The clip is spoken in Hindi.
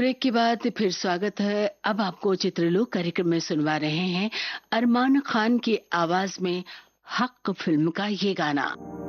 ब्रेक के बाद फिर स्वागत है। अब आपको चित्रलोक कार्यक्रम में सुनवा रहे हैं अरमान खान की आवाज में हक फिल्म का ये गाना।